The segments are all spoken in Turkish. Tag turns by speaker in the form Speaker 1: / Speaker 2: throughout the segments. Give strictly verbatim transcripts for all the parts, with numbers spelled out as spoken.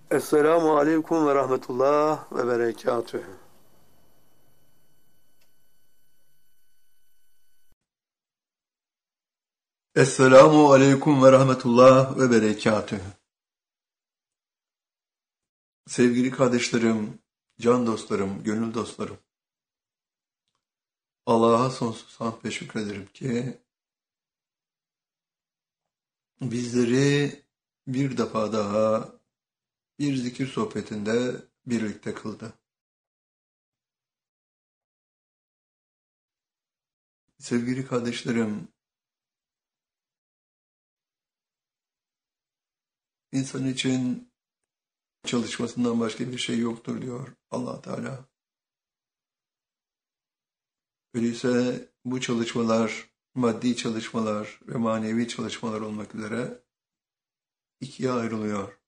Speaker 1: Esselamu Aleyküm ve Rahmetullah ve Berekatühü.
Speaker 2: Esselamu aleyküm ve rahmetullah ve berekatühü. Sevgili kardeşlerim, can dostlarım, gönül dostlarım. Allah'a sonsuz hamd ve şükrederim ki bizleri bir defa daha bir zikir sohbetinde birlikte kıldı. Sevgili kardeşlerim, insan için çalışmasından başka bir şey yoktur diyor Allah Teala. Öyleyse bu çalışmalar, maddi çalışmalar ve manevi çalışmalar olmak üzere ikiye ayrılıyor.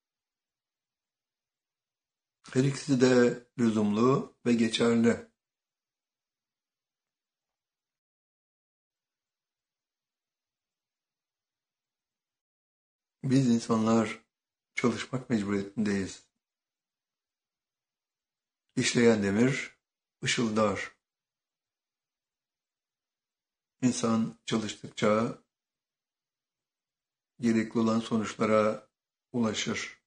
Speaker 2: Her ikisi de lüzumlu ve geçerli. Biz insanlar çalışmak mecburiyetindeyiz. İşleyen demir ışıldar. İnsan çalıştıkça gerekli olan sonuçlara ulaşır.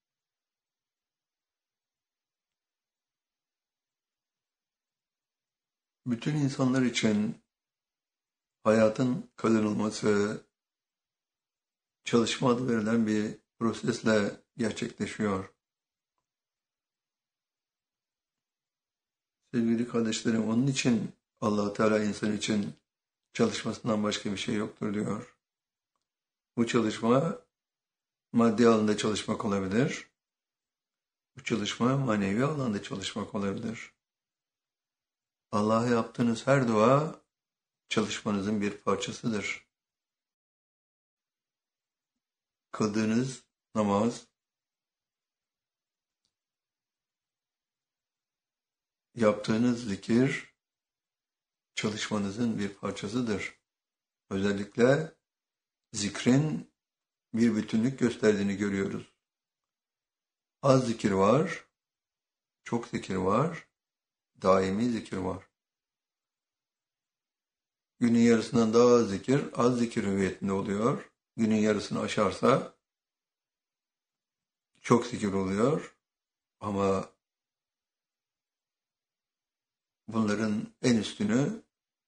Speaker 2: Bütün insanlar için hayatın kazanılması çalışma adı verilen bir prosesle gerçekleşiyor. Sevgili kardeşlerim, onun için Allah Teala insan için çalışmasından başka bir şey yoktur diyor. Bu çalışma maddi alanda çalışmak olabilir. Bu çalışma manevi alanda çalışmak olabilir. Allah'a yaptığınız her dua çalışmanızın bir parçasıdır. Kıldığınız namaz, yaptığınız zikir çalışmanızın bir parçasıdır. Özellikle zikrin bir bütünlük gösterdiğini görüyoruz. Az zikir var, çok zikir var, daimi zikir var. Günün yarısından daha az zikir, az zikir hüviyetinde oluyor. Günün yarısını aşarsa çok zikir oluyor. Ama bunların en üstünü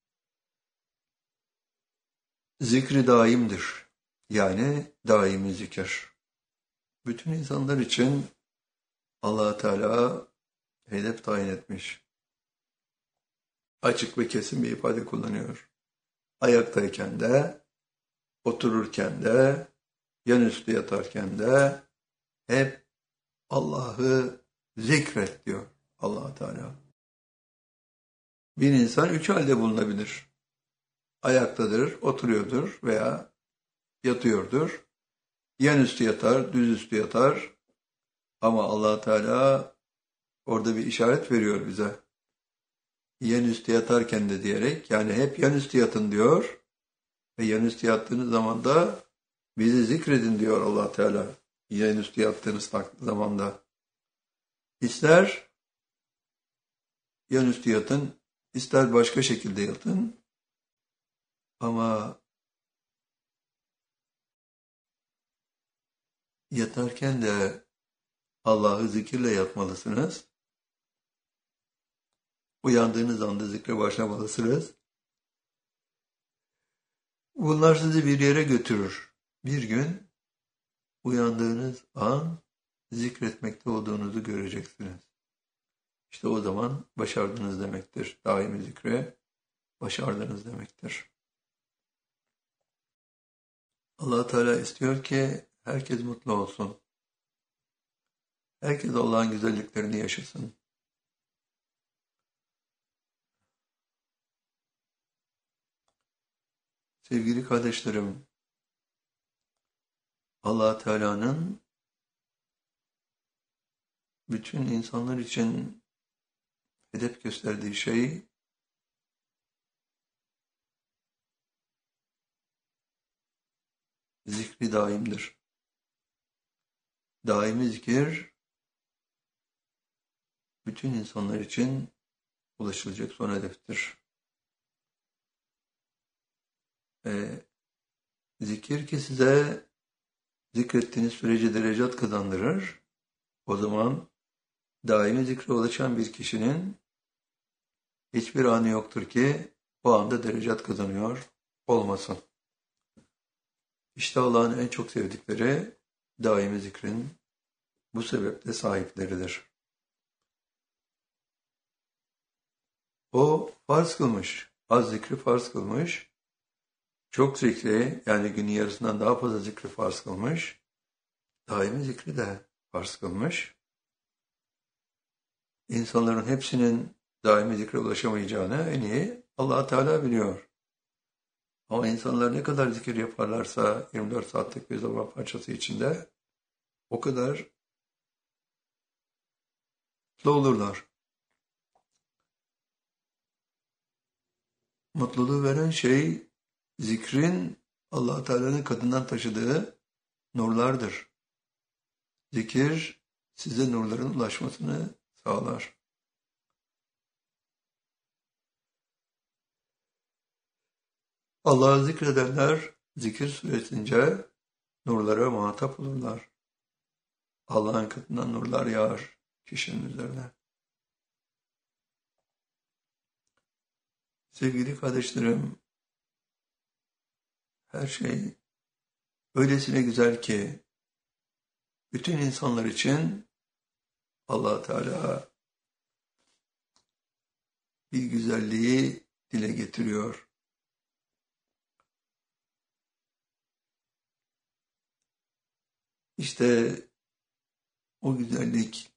Speaker 2: zikri daimdir. Yani daimi zikir. Bütün insanlar için Allah Teala hedef tayin etmiş. Açık ve kesin bir ifade kullanıyor. Ayaktayken de, otururken de, yanüstü yatarken de hep Allah'ı zikret diyor Allah Teala. Bir insan üç halde bulunabilir. Ayaktadır, oturuyordur veya yatıyordur. Yanüstü yatar, düzüstü yatar. Ama Allah Teala orada bir işaret veriyor bize. Yanüstü yatarken de diyerek, yani hep yanüstü yatın diyor. Ve yanüstü yattığınız zaman da bizi zikredin diyor Allah Teala. Yanüstü yattığınız zamanda. İster yanüstü yatın, ister başka şekilde yatın. Ama yatarken de Allah'ı zikirle yatmalısınız. Uyandığınız anda zikre başlamalısınız. Bunlar sizi bir yere götürür. Bir gün uyandığınız an zikretmekte olduğunuzu göreceksiniz. İşte o zaman başardınız demektir. Daimi zikre başardınız demektir. Allah Teala istiyor ki herkes mutlu olsun. Herkes Allah'ın güzelliklerini yaşasın. Sevgili kardeşlerim, Allah Teala'nın bütün insanlar için hedef gösterdiği şey zikri daimdir. Daimi zikir bütün insanlar için ulaşılacak son hedeftir. E, zikir ki size zikrettiğiniz sürece derecat kazandırır. O zaman daimi zikre ulaşan bir kişinin hiçbir anı yoktur ki o anda derecat kazanıyor olmasın. İşte Allah'ın en çok sevdikleri daimi zikrin bu sebeple sahipleridir. O farz kılmış, az zikri farz kılmış, çok zikri yani günün yarısından daha fazla zikri farz kılmış, daimi zikri de farz kılmış. İnsanların hepsinin daimi zikre ulaşamayacağını en iyi Allah Teala biliyor. Ama insanlar ne kadar zikir yaparlarsa yirmi dört saatlik bir zaman parçası içinde o kadar mutlu olurlar. Mutluluğu veren şey zikrin Allah Teala'nın katından taşıdığı nurlardır. Zikir size nurların ulaşmasını sağlar. Allah'ı zikredenler zikir süresince nurlara muhatap olurlar. Allah'ın katından nurlar yağar kişinin üzerine. Sevgili kardeşlerim, her şey öylesine güzel ki bütün insanlar için Allah Teala bir güzelliği dile getiriyor. İşte o güzellik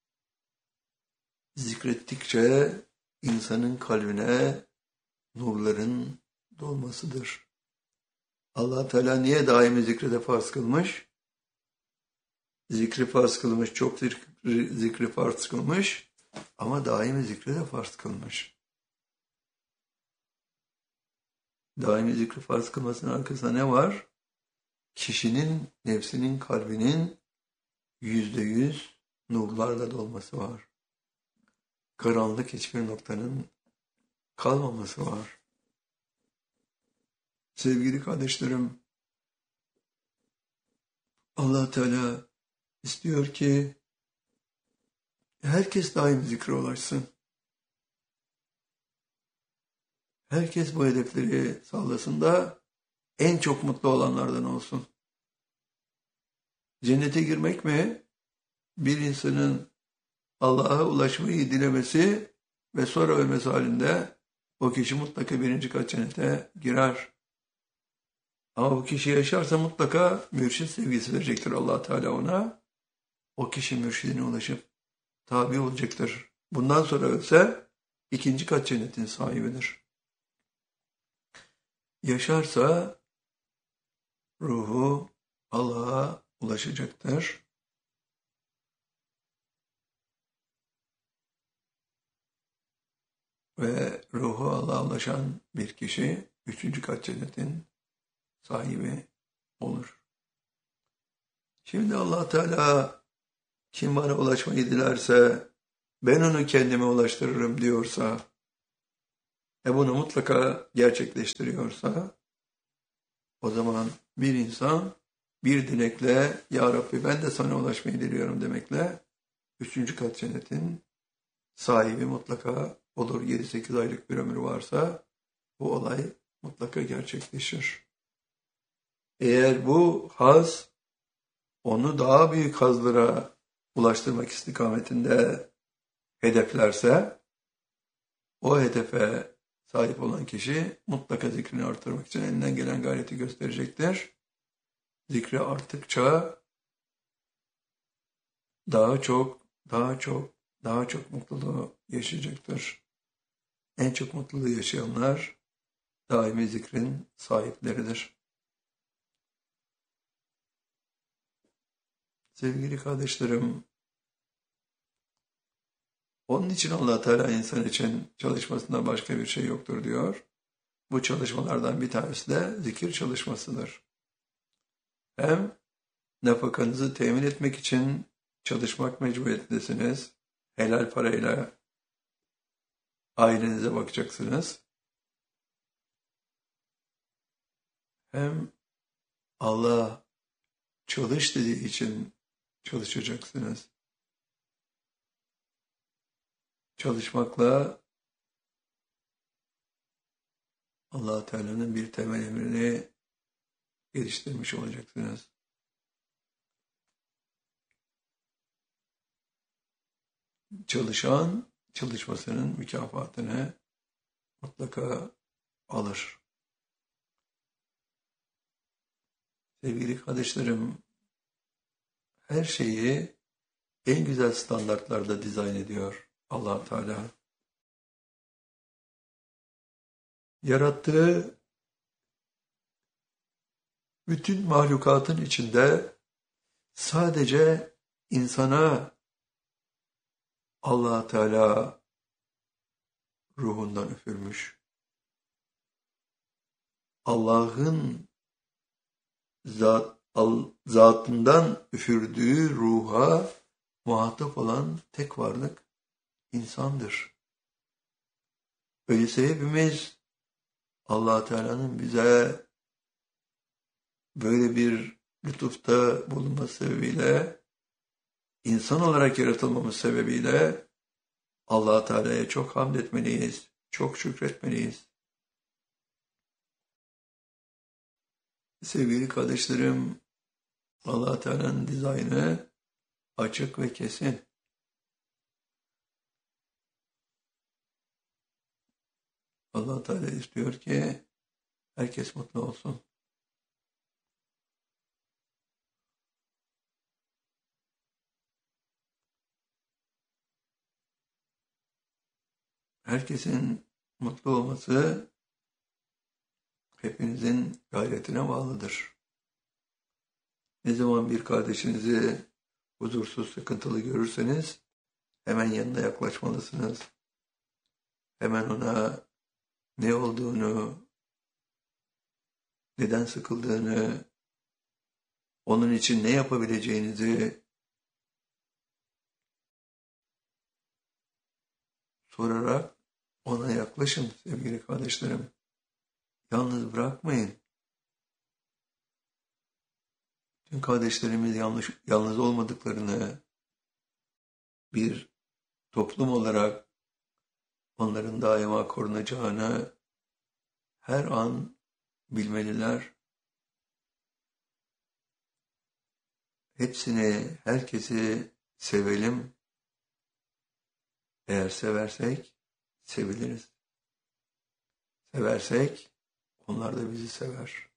Speaker 2: zikrettikçe insanın kalbine nurların dolmasıdır. Allah Teala niye daimi zikrede farz kılmış? Zikri farz kılmış, çok zikri, zikri farz kılmış ama daimi zikri de farz kılmış. Daimi zikri farz kılmasının arkasında ne var? Kişinin, nefsinin, kalbinin yüzde yüz nurlarla dolması var. Karanlık hiçbir noktanın kalmaması var. Sevgili kardeşlerim, Allah Teala istiyor ki herkes daim zikre ulaşsın. Herkes bu hedefleri sağlasın da en çok mutlu olanlardan olsun. Cennete girmek mi? Bir insanın Allah'a ulaşmayı dilemesi ve sonra ölmesi halinde o kişi mutlaka birinci kat cennete girer. Ama bu kişi yaşarsa mutlaka mürşid sevgisi verecektir Allah Teala ona. O kişi mürşidine ulaşıp tabi olacaktır. Bundan sonra ölse ikinci kat cennetin sahibidir. Yaşarsa ruhu Allah'a ulaşacaktır. Ve ruhu Allah'a ulaşan bir kişi üçüncü kat cennetin sahibi olur. Şimdi Allah Teala kim bana ulaşmayı dilerse ben onu kendime ulaştırırım diyorsa ve bunu mutlaka gerçekleştiriyorsa o zaman bir insan bir dilekle Ya Rabbi ben de sana ulaşmayı diliyorum demekle üçüncü kat cennetin sahibi mutlaka olur. yedi sekiz aylık bir ömrü varsa bu olay mutlaka gerçekleşir. Eğer bu haz onu daha büyük hazlara ulaştırmak istikametinde hedeflerse o hedefe sahip olan kişi mutlaka zikrini artırmak için elinden gelen gayreti gösterecektir. Zikri arttıkça daha çok, daha çok, daha çok mutluluğu yaşayacaktır. En çok mutluluğu yaşayanlar daimi zikrin sahipleridir. Sevgili kardeşlerim, onun için Allah Teala insan için çalışmasında başka bir şey yoktur diyor. Bu çalışmalardan bir tanesi de zikir çalışmasıdır. Hem nafakanızı temin etmek için çalışmak mecburiyetindesiniz, helal parayla ailenize bakacaksınız. Hem Allah çalış dediği için çalışacaksınız. Çalışmakla Allah Teala'nın bir temel emrini geliştirmiş olacaksınız. Çalışan çalışmasının mükafatını mutlaka alır. Sevgili kardeşlerim, her şeyi en güzel standartlarda dizayn ediyor Allah Teala. Yarattığı bütün mahlukatın içinde sadece insana Allah Teala ruhundan üfürmüş. Allah'ın zat, al, zatından üfürdüğü ruha muhatap olan tek varlık insandır. Öyleyse hepimiz Allah Teala'nın bize böyle bir lütufta bulunması sebebiyle, insan olarak yaratılmamız sebebiyle Allah Teala'ya çok hamd etmeliyiz, çok şükretmeliyiz. Sevgili kardeşlerim, Allah Teala'nın dizaynı açık ve kesin. Allah Teala istiyor ki herkes mutlu olsun. Herkesin mutlu olması hepinizin gayretine bağlıdır. Ne zaman bir kardeşinizi huzursuz, sıkıntılı görürseniz hemen yanına yaklaşmalısınız. Hemen ona ne olduğunu, neden sıkıldığını, onun için ne yapabileceğinizi sorarak ona yaklaşın sevgili kardeşlerim. Yalnız bırakmayın. Tüm kardeşlerimiz yanlış, yalnız olmadıklarını, bir toplum olarak onların daima korunacağını her an bilmeliler. Hepsini, herkesi sevelim. Eğer seversek seviliriz. Seversek onlar da bizi sever.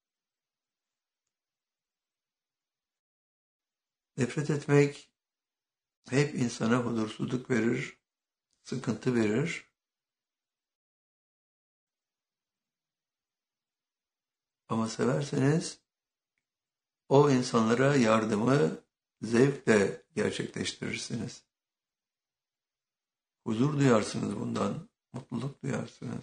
Speaker 2: Nefret etmek hep insana huzursuzluk verir, sıkıntı verir. Ama severseniz o insanlara yardımı zevkle gerçekleştirirsiniz. Huzur duyarsınız bundan, mutluluk duyarsınız.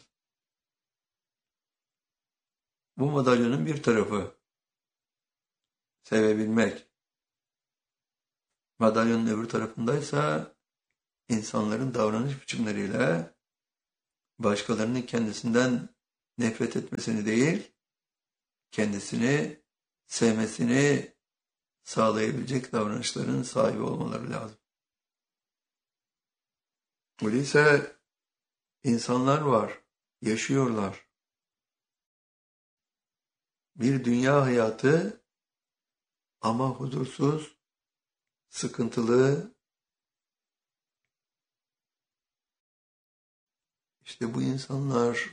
Speaker 2: Bu madalyonun bir tarafı sevebilmek. Madalyonun öbür tarafındaysa insanların davranış biçimleriyle başkalarının kendisinden nefret etmesini değil, kendisini sevmesini sağlayabilecek davranışların sahibi olmaları lazım. Öyleyse insanlar var, yaşıyorlar. Bir dünya hayatı ama huzursuz, sıkıntılı. İşte bu insanlar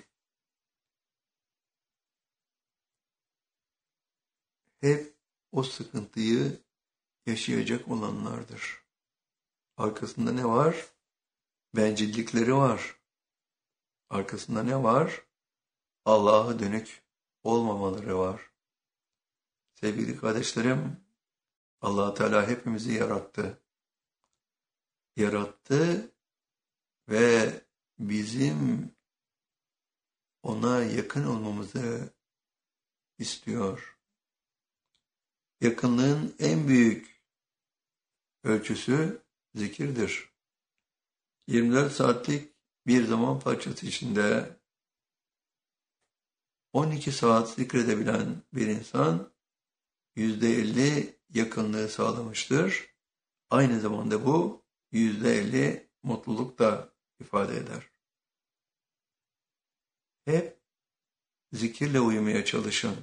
Speaker 2: hep o sıkıntıyı yaşayacak olanlardır. Arkasında ne var? Bencillikleri var. Arkasında ne var? Allah'a dönük olmamaları var. Sevgili kardeşlerim, Allah Teala hepimizi yarattı. Yarattı ve bizim ona yakın olmamızı istiyor. Yakınlığın en büyük ölçüsü zikirdir. yirmi dört saatlik bir zaman parçası içinde on iki saat zikredebilen bir insan yüzde elli yakınlığı sağlamıştır. Aynı zamanda bu yüzde elli mutluluk da ifade eder. Hep zikirle uyumaya çalışın.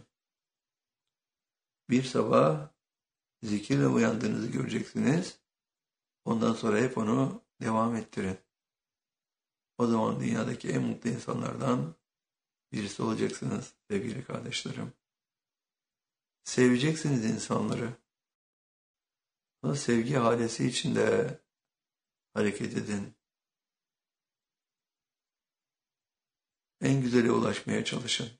Speaker 2: Bir sabah zikirle uyandığınızı göreceksiniz. Ondan sonra hep onu devam ettirin. O zaman dünyadaki en mutlu insanlardan birisi olacaksınız sevgili kardeşlerim. Seveceksiniz insanları. Ama sevgi halesi içinde hareket edin. En güzele ulaşmaya çalışın.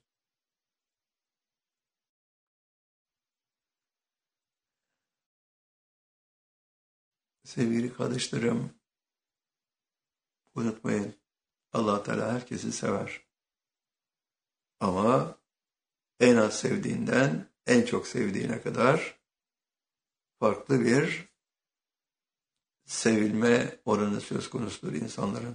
Speaker 2: Sevgili kardeşlerim, unutmayın, Allah Teala herkesi sever. Ama en az sevdiğinden en çok sevdiğine kadar farklı bir sevilme oranı söz konusudur insanların.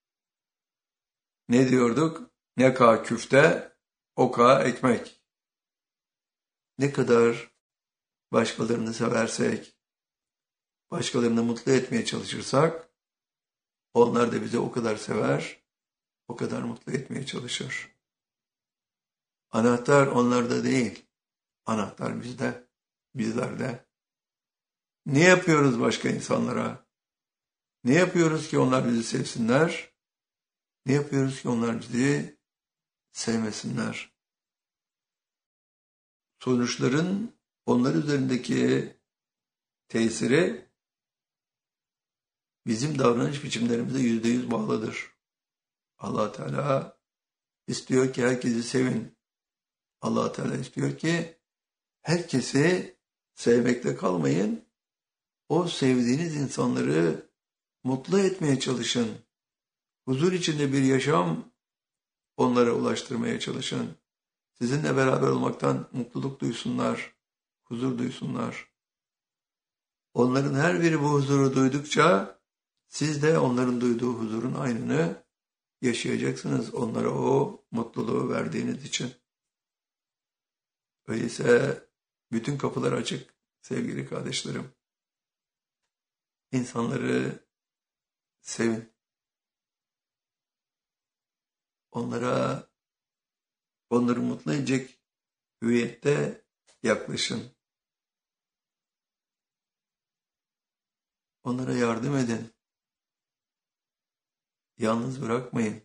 Speaker 2: Ne diyorduk? Ne ka küfte, o ka ekmek. Ne kadar başkalarını seversek, başkalarını mutlu etmeye çalışırsak, onlar da bizi o kadar sever, o kadar mutlu etmeye çalışır. Anahtar onlarda değil, anahtar bizde, bizlerde. Ne yapıyoruz başka insanlara? Ne yapıyoruz ki onlar bizi sevsinler? Ne yapıyoruz ki onlar bizi sevmesinler? Sonuçların onlar üzerindeki tesiri bizim davranış biçimlerimize yüzde yüz bağlıdır. Allah Teala istiyor ki herkesi sevin. Allah Teala istiyor ki herkesi sevmekle kalmayın. O sevdiğiniz insanları mutlu etmeye çalışın. Huzur içinde bir yaşam onlara ulaştırmaya çalışın. Sizinle beraber olmaktan mutluluk duysunlar, huzur duysunlar. Onların her biri bu huzuru duydukça siz de onların duyduğu huzurun aynını yaşayacaksınız onlara o mutluluğu verdiğiniz için. Öyleyse bütün kapılar açık sevgili kardeşlerim. İnsanları sevin. Onlara, onları mutlu edecek hüviyette yaklaşın. Onlara yardım edin. Yalnız bırakmayın.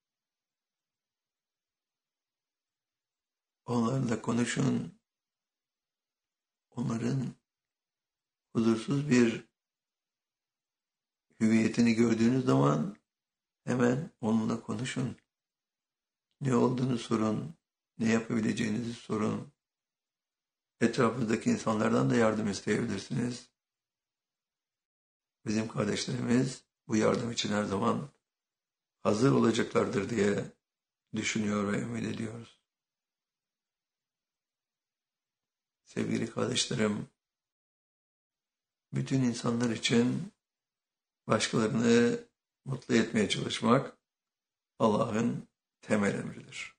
Speaker 2: Onlarla konuşun. Onların huzursuz bir hüviyetini gördüğünüz zaman hemen onunla konuşun. Ne olduğunu sorun, ne yapabileceğinizi sorun. Etrafınızdaki insanlardan da yardım isteyebilirsiniz. Bizim kardeşlerimiz bu yardım için her zaman hazır olacaklardır diye düşünüyor ve ümit ediyoruz. Sevgili kardeşlerim, bütün insanlar için başkalarını mutlu etmeye çalışmak Allah'ın temel emridir.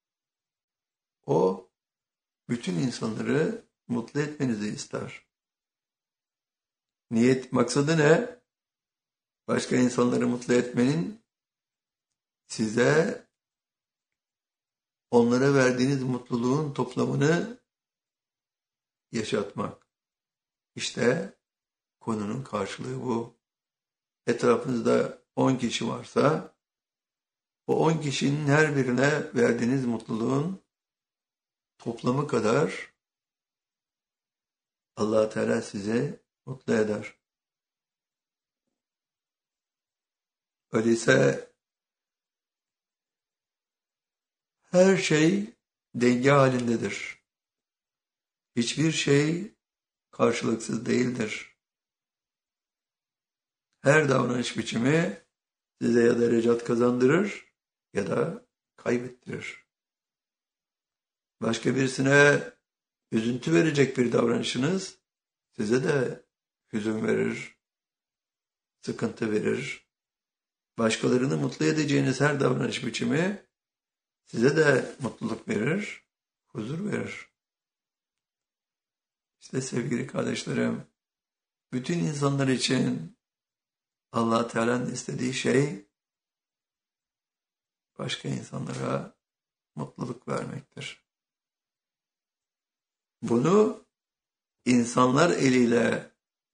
Speaker 2: O, bütün insanları mutlu etmenizi ister. Niyet, maksadı ne? Başka insanları mutlu etmenin size onlara verdiğiniz mutluluğun toplamını yaşatmak. İşte konunun karşılığı bu. Etrafınızda on kişi varsa o on kişinin her birine verdiğiniz mutluluğun toplamı kadar Allah Teala sizi mutlu eder. Öyleyse her şey denge halindedir. Hiçbir şey karşılıksız değildir. Her davranış biçimi size ya derecat kazandırır ya da kaybettirir. Başka birisine üzüntü verecek bir davranışınız size de hüzün verir, sıkıntı verir, başkalarını mutlu edeceğiniz her davranış biçimi size de mutluluk verir, huzur verir. İşte sevgili kardeşlerim, bütün insanlar için Allah Teala'nın istediği şey başka insanlara mutluluk vermektir. Bunu insanlar eliyle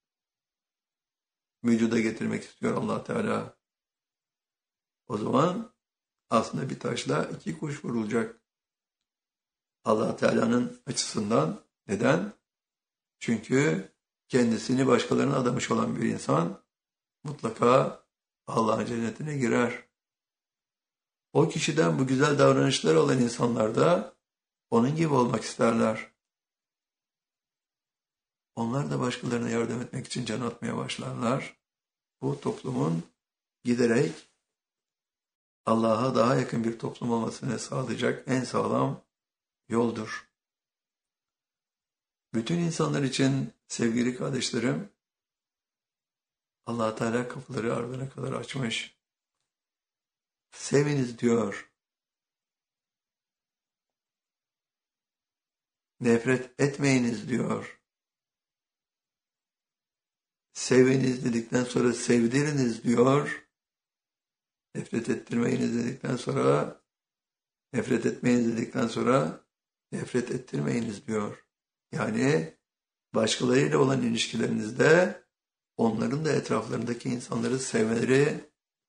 Speaker 2: vücuda getirmek istiyor Allah Teala. O zaman aslında bir taşla iki kuş vurulacak. Allah Teala'nın açısından. Neden? Çünkü kendisini başkalarına adamış olan bir insan mutlaka Allah'ın cennetine girer. O kişiden bu güzel davranışlar alan insanlar da onun gibi olmak isterler. Onlar da başkalarına yardım etmek için can atmaya başlarlar. Bu toplumun giderek Allah'a daha yakın bir toplum olmasını sağlayacak en sağlam yoldur. Bütün insanlar için sevgili kardeşlerim, Allah Teala kapıları ardına kadar açmış. Seviniz diyor. Nefret etmeyiniz diyor. Seviniz dedikten sonra sevdiriniz diyor. Nefret ettirmeyiniz dedikten sonra, nefret etmeyiniz dedikten sonra nefret ettirmeyiniz diyor. Yani başkalarıyla olan ilişkilerinizde onların da etraflarındaki insanları sevmeleri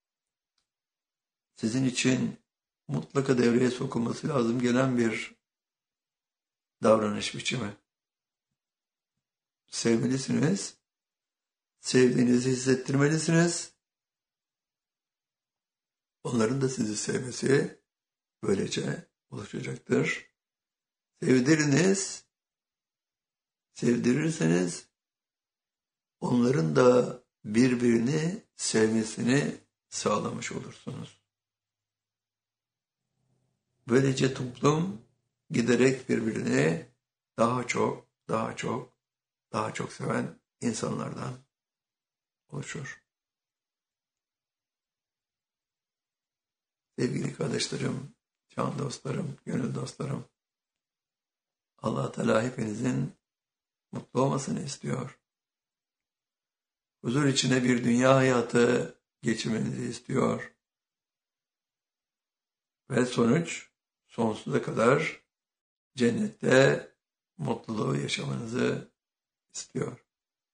Speaker 2: sizin için mutlaka devreye sokulması lazım gelen bir davranış biçimi. Sevmelisiniz, sevdiğinizi hissettirmelisiniz. Onların da sizi sevmesi böylece oluşacaktır. Sevdiriniz, sevdirirseniz onların da birbirini sevmesini sağlamış olursunuz. Böylece toplum giderek birbirini daha çok, daha çok, daha çok seven insanlardan oluşur. Sevgili kardeşlerim, can dostlarım, gönül dostlarım, Allah Teala hepinizin mutlu olmasını istiyor. Huzur içinde bir dünya hayatı geçirmenizi istiyor. Ve sonuç sonsuza kadar cennette mutluluğu yaşamanızı istiyor.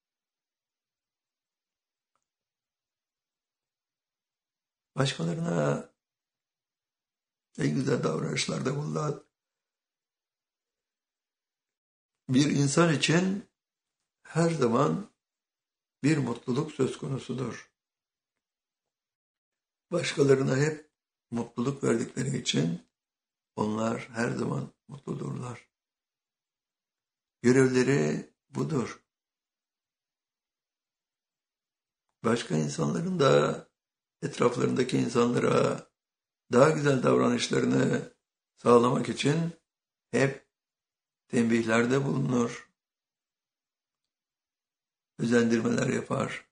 Speaker 2: Başkalarına en güzel davranışlarda bulunan bir insan için her zaman bir mutluluk söz konusudur. Başkalarına hep mutluluk verdikleri için onlar her zaman mutludurlar. Görevleri budur. Başka insanların da etraflarındaki insanlara daha güzel davranışlarını sağlamak için hep tembihlerde bulunur. Özendirmeler yapar.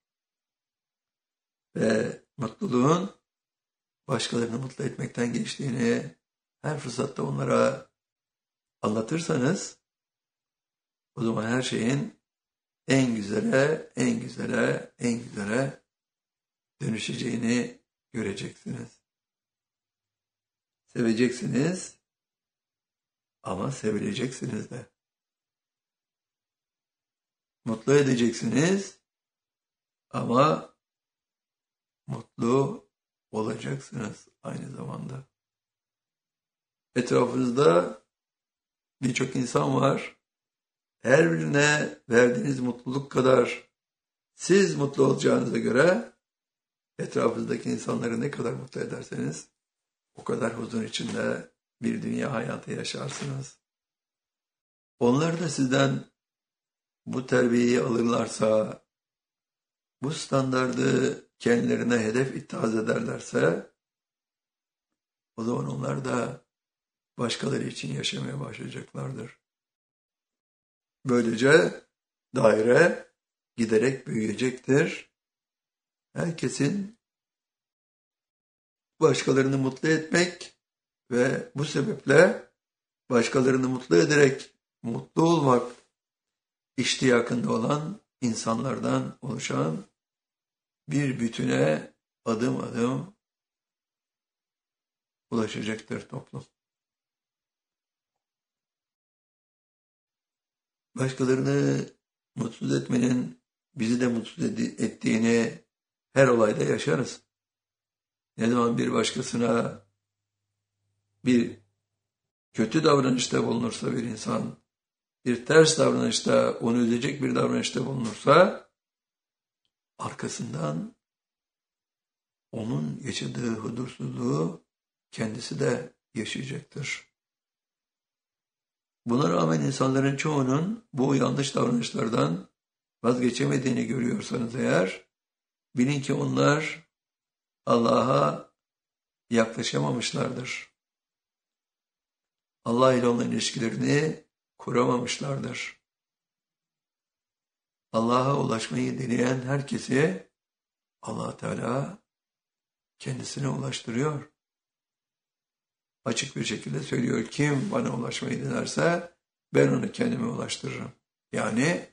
Speaker 2: Ve mutluluğun başkalarını mutlu etmekten geçtiğini her fırsatta onlara anlatırsanız o zaman her şeyin en güzele, en güzele, en güzele dönüşeceğini göreceksiniz. Seveceksiniz ama sevileceksiniz de. Mutlu edeceksiniz ama mutlu olacaksınız aynı zamanda. Etrafınızda birçok insan var. Her birine verdiğiniz mutluluk kadar siz mutlu olacağınıza göre etrafınızdaki insanları ne kadar mutlu ederseniz o kadar huzur içinde bir dünya hayatı yaşarsınız. Onlar da sizden bu terbiyeyi alırlarsa, bu standardı kendilerine hedef ittihaz ederlerse o zaman onlar da başkaları için yaşamaya başlayacaklardır. Böylece daire giderek büyüyecektir. Herkesin başkalarını mutlu etmek ve bu sebeple başkalarını mutlu ederek mutlu olmak iştiyakında olan insanlardan oluşan bir bütüne adım adım ulaşacaktır toplum. Başkalarını mutsuz etmenin bizi de mutsuz ettiğini her olayda yaşarız. Ne zaman bir başkasına bir kötü davranışta bulunursa bir insan, bir ters davranışta, onu üzecek bir davranışta bulunursa, arkasından onun yaşadığı huzursuzluğu kendisi de yaşayacaktır. Buna rağmen insanların çoğunun bu yanlış davranışlardan vazgeçemediğini görüyorsanız eğer, bilin ki onlar Allah'a yaklaşamamışlardır. Allah ile olan ilişkilerini kuramamışlardır. Allah'a ulaşmayı deneyen herkesi Allah Teala kendisine ulaştırıyor. Açık bir şekilde söylüyor, kim bana ulaşmayı denerse ben onu kendime ulaştırırım. Yani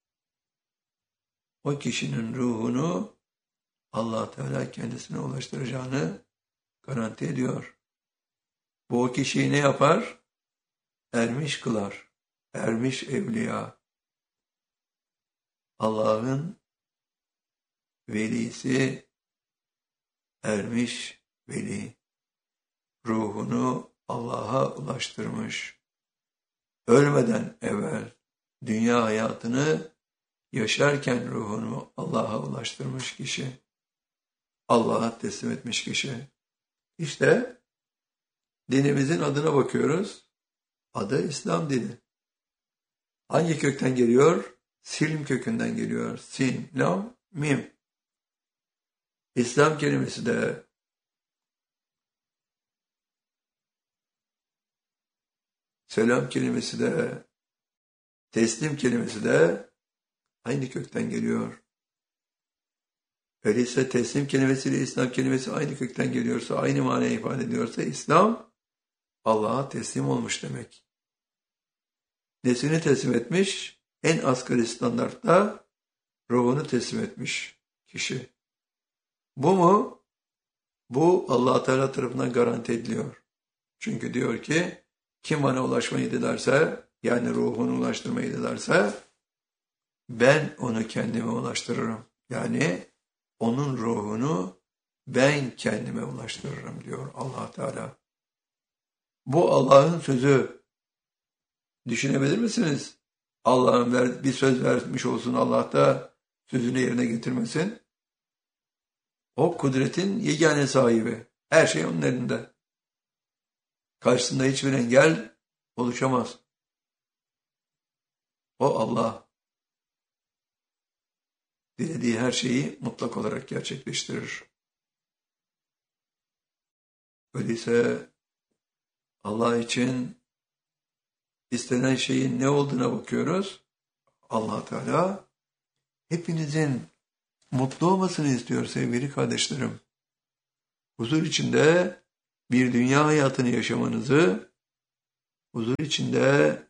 Speaker 2: o kişinin ruhunu Allah Teala kendisine ulaştıracağını garanti ediyor. Bu o kişiyi ne yapar? Ermiş kılar. Ermiş evliya. Allah'ın velisi, ermiş veli. Ruhunu Allah'a ulaştırmış. Ölmeden evvel dünya hayatını yaşarken ruhunu Allah'a ulaştırmış kişi. Allah'a teslim etmiş kişi. İşte dinimizin adına bakıyoruz. Adı İslam dini. Hangi kökten geliyor? Silm kökünden geliyor. Sin, lam, mim. İslam kelimesi de selam kelimesi de teslim kelimesi de aynı kökten geliyor. Öyleyse teslim kelimesiyle İslam kelimesi aynı kökten geliyorsa, aynı manayı ifade ediyorsa İslam Allah'a teslim olmuş demek. Nesini teslim etmiş? En asgari standartta ruhunu teslim etmiş kişi. Bu mu? Bu Allah Teala tarafından garanti ediliyor. Çünkü diyor ki kim bana ulaşmayı dilerse, yani ruhunu ulaştırmayı dilerse ben onu kendime ulaştırırım. Yani onun ruhunu ben kendime ulaştırırım diyor Allah Teala. Bu Allah'ın sözü. Düşünebilir misiniz? Allah'ın bir söz vermiş olsun, Allah da sözünü yerine getirmesin. O kudretin yegane sahibi. Her şey onun elinde. Karşısında hiçbir engel oluşamaz. O Allah. Dilediği her şeyi mutlak olarak gerçekleştirir. Öyleyse Allah için istenen şeyin ne olduğuna bakıyoruz. Allah Teala hepinizin mutlu olmasını istiyor sevgili kardeşlerim. Huzur içinde bir dünya hayatını yaşamanızı, huzur içinde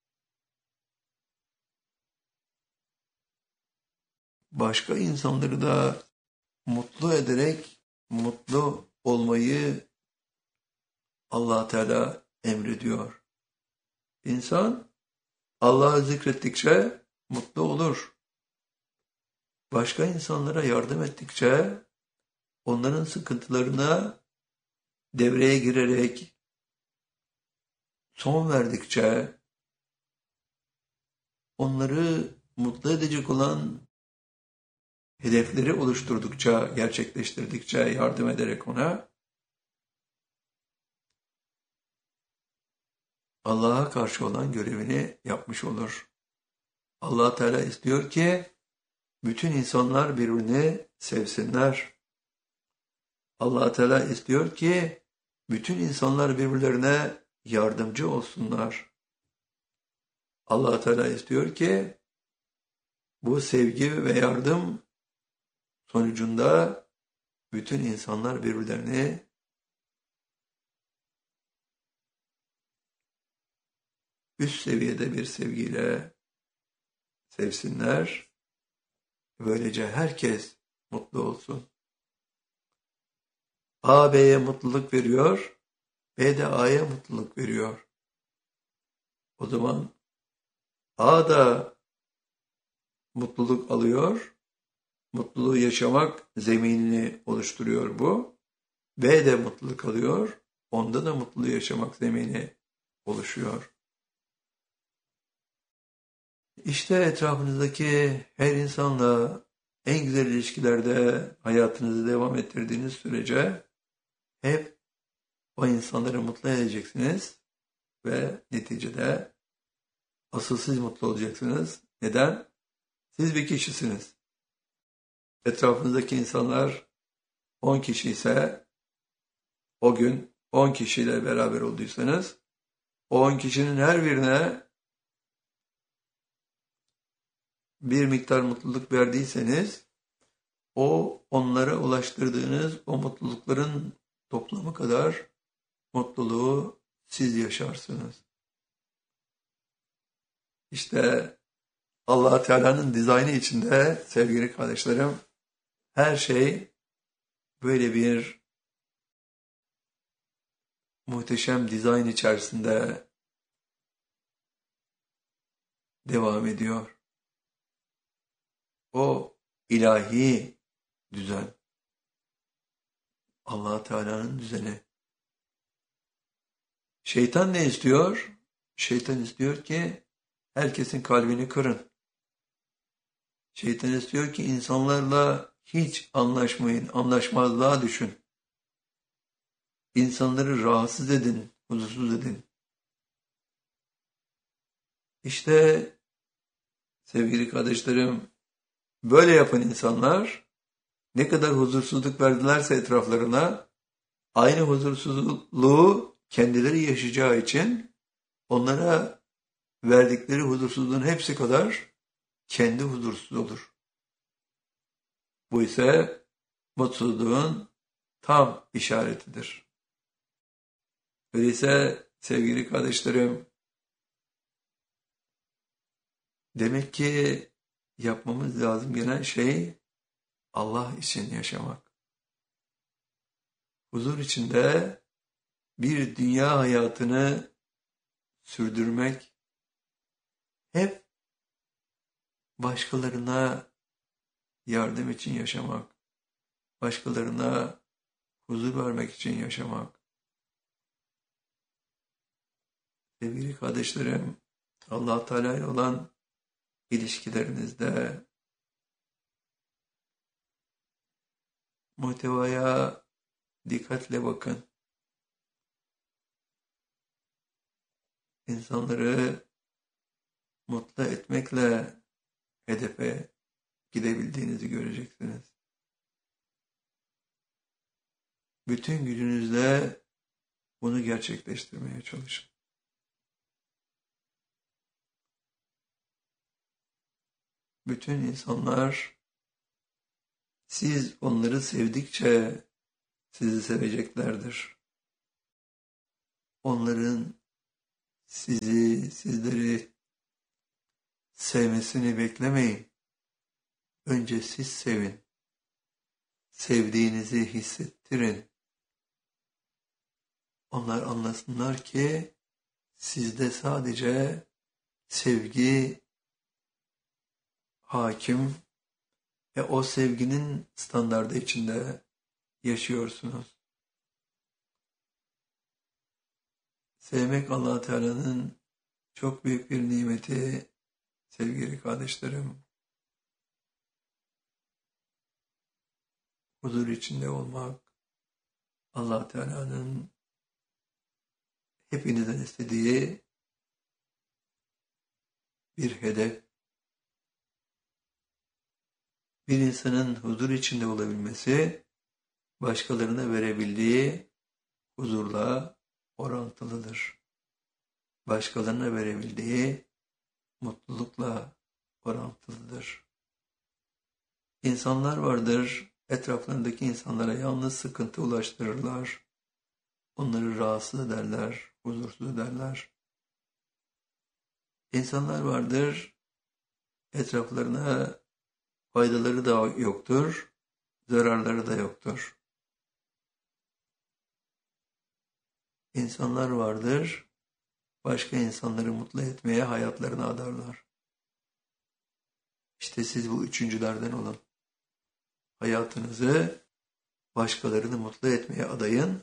Speaker 2: başka insanları da mutlu ederek mutlu olmayı Allah Teala emrediyor. İnsan Allah'ı zikrettikçe mutlu olur. Başka insanlara yardım ettikçe, onların sıkıntılarına devreye girerek son verdikçe, onları mutlu edecek olan hedefleri oluşturdukça, gerçekleştirdikçe, yardım ederek ona, Allah'a karşı olan görevini yapmış olur. Allah Teala istiyor ki bütün insanlar birbirini sevsinler. Allah Teala istiyor ki bütün insanlar birbirlerine yardımcı olsunlar. Allah Teala istiyor ki bu sevgi ve yardım sonucunda bütün insanlar birbirlerini üst seviyede bir sevgiyle sevsinler. Böylece herkes mutlu olsun. A B'ye mutluluk veriyor, B de A'ya mutluluk veriyor. O zaman A da mutluluk alıyor, mutluluğu yaşamak zeminini oluşturuyor bu. B de mutluluk alıyor, onda da mutluluğu yaşamak zemini oluşuyor. İşte etrafınızdaki her insanla en güzel ilişkilerde hayatınızı devam ettirdiğiniz sürece hep o insanları mutlu edeceksiniz ve neticede asıl siz mutlu olacaksınız. Neden? Siz bir kişisiniz. Etrafınızdaki insanlar on kişi ise o gün on kişiyle beraber olduysanız o on kişinin her birine bir miktar mutluluk verdiyseniz o onlara ulaştırdığınız o mutlulukların toplamı kadar mutluluğu siz yaşarsınız. İşte Allah Teala'nın dizaynı içinde sevgili kardeşlerim her şey böyle bir muhteşem dizayn içerisinde devam ediyor. O ilahi düzen, Allah Teala'nın düzeni. Şeytan ne istiyor? Şeytan istiyor ki herkesin kalbini kırın. Şeytan istiyor ki insanlarla hiç anlaşmayın, anlaşmazlığa düşün. İnsanları rahatsız edin, huzursuz edin. İşte sevgili kardeşlerim, böyle yapan insanlar ne kadar huzursuzluk verdilerse etraflarına, aynı huzursuzluğu kendileri yaşayacağı için onlara verdikleri huzursuzluğun hepsi kadar kendi huzursuz olur. Bu ise mutsuzluğun tam işaretidir. Öyleyse sevgili kardeşlerim, demek ki yapmamız lazım gelen şey Allah için yaşamak. Huzur içinde bir dünya hayatını sürdürmek, hep başkalarına yardım için yaşamak, başkalarına huzur vermek için yaşamak. Sevgili kardeşlerim, Allah Teala ile olan ilişkilerinizde muhtevaya dikkatle bakın. İnsanları mutlu etmekle hedefe gidebildiğinizi göreceksiniz. Bütün gücünüzle bunu gerçekleştirmeye çalışın. Bütün insanlar siz onları sevdikçe sizi seveceklerdir. Onların sizi, sizleri sevmesini beklemeyin. Önce siz sevin. Sevdiğinizi hissettirin. Onlar anlasınlar ki sizde sadece sevgi hakim ve o sevginin standardı içinde yaşıyorsunuz. Sevmek Allah Teala'nın çok büyük bir nimeti sevgili kardeşlerim. Huzur içinde olmak Allah Teala'nın hepinizden istediği bir hedef. Bir insanın huzur içinde olabilmesi, başkalarına verebildiği huzurla orantılıdır. Başkalarına verebildiği mutlulukla orantılıdır. İnsanlar vardır, etraflarındaki insanlara yalnız sıkıntı ulaştırırlar. Onları rahatsız ederler, huzursuz ederler. İnsanlar vardır, etraflarına faydaları da yoktur, zararları da yoktur. İnsanlar vardır, başka insanları mutlu etmeye hayatlarını adarlar. İşte siz bu üçüncülerden olun. Hayatınızı başkalarını mutlu etmeye adayın.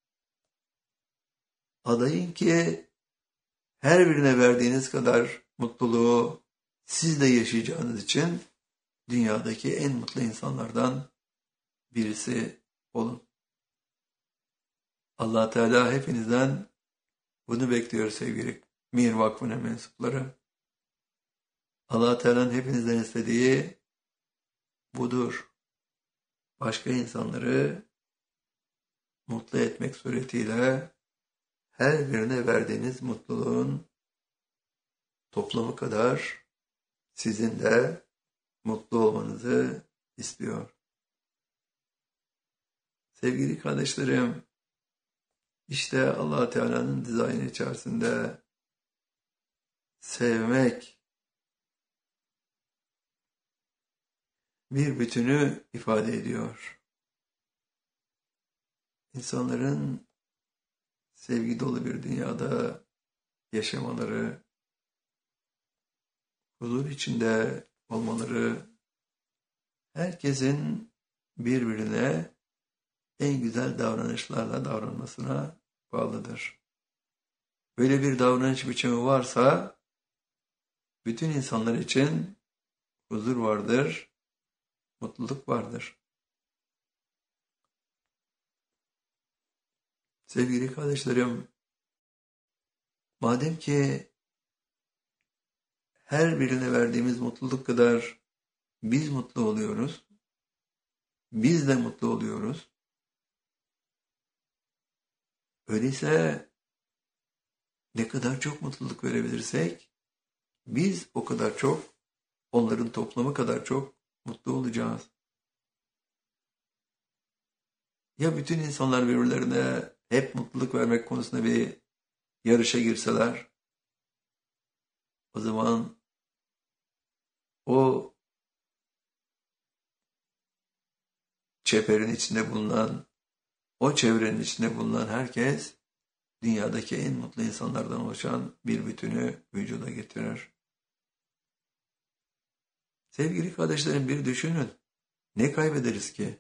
Speaker 2: Adayın ki her birine verdiğiniz kadar mutluluğu siz de yaşayacağınız için dünyadaki en mutlu insanlardan birisi olun. Allah Teala hepinizden bunu bekliyor sevgili Mir Vakfı'nın mensupları. Allah Teala'nın hepinizden istediği budur. Başka insanları mutlu etmek suretiyle her birine verdiğiniz mutluluğun toplamı kadar sizin de mutlu olmanızı istiyor. Sevgili kardeşlerim, işte Allah Teala'nın dizaynı içerisinde sevmek bir bütünü ifade ediyor. İnsanların sevgi dolu bir dünyada yaşamaları, huzur içinde olmaları, herkesin birbirine en güzel davranışlarla davranmasına bağlıdır. Böyle bir davranış biçimi varsa, bütün insanlar için huzur vardır, mutluluk vardır. Sevgili kardeşlerim, madem ki her birine verdiğimiz mutluluk kadar biz mutlu oluyoruz, biz de mutlu oluyoruz. Öyleyse ne kadar çok mutluluk verebilirsek, biz o kadar çok, onların toplamı kadar çok mutlu olacağız. Ya bütün insanlar birbirlerine hep mutluluk vermek konusunda bir yarışa girseler, o zaman o çeperin içinde bulunan, o çevrenin içinde bulunan herkes dünyadaki en mutlu insanlardan oluşan bir bütünü vücuda getirir. Sevgili kardeşlerim, bir düşünün. Ne kaybederiz ki?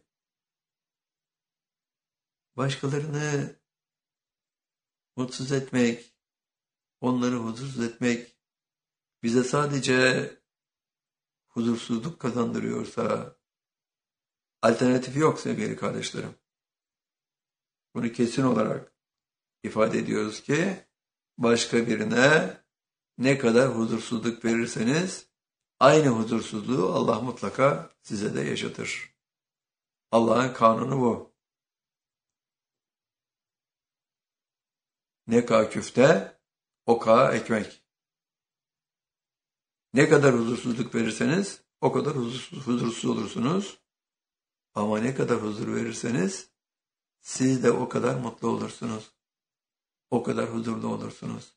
Speaker 2: Başkalarını mutsuz etmek, onları huzursuz etmek bize sadece huzursuzluk kazandırıyorsa, alternatifi yok sevgili kardeşlerim. Bunu kesin olarak ifade ediyoruz ki, başka birine ne kadar huzursuzluk verirseniz, aynı huzursuzluğu Allah mutlaka size de yaşatır. Allah'ın kanunu bu. Ne kadar küfte, o kadar ekmek. Ne kadar huzursuzluk verirseniz, o kadar huzursuz, huzursuz olursunuz. Ama ne kadar huzur verirseniz, siz de o kadar mutlu olursunuz. O kadar huzurlu olursunuz.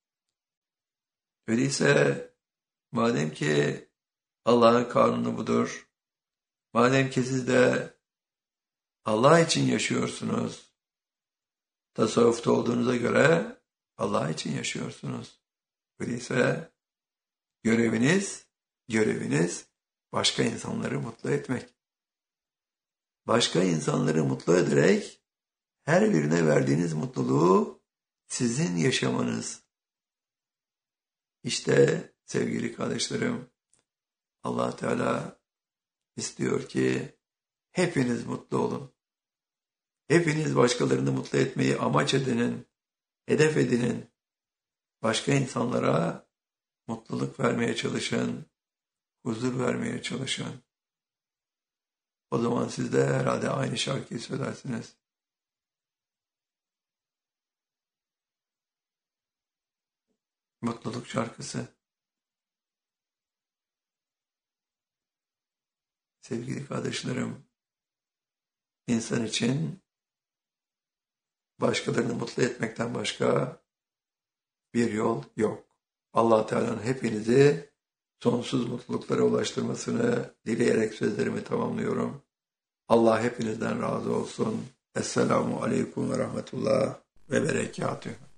Speaker 2: Öyleyse, madem ki Allah'ın kanunu budur, madem ki siz de Allah için yaşıyorsunuz, tasavvufta olduğunuza göre Allah için yaşıyorsunuz. Öyleyse göreviniz, göreviniz başka insanları mutlu etmek. Başka insanları mutlu ederek her birine verdiğiniz mutluluğu sizin yaşamanız. İşte sevgili kardeşlerim, Allah Teala istiyor ki hepiniz mutlu olun. Hepiniz başkalarını mutlu etmeyi amaç edinin, hedef edinin. Başka insanlara mutluluk vermeye çalışın, huzur vermeye çalışın. O zaman siz de herhalde aynı şarkıyı söylersiniz. Mutluluk şarkısı. Sevgili kardeşlerim, insan için başkalarını mutlu etmekten başka bir yol yok. Allah Teala'nın hepinizi sonsuz mutluluklara ulaştırmasını dileyerek sözlerimi tamamlıyorum. Allah hepinizden razı olsun. Esselamu Aleyküm ve Rahmetullah ve Berekatühü.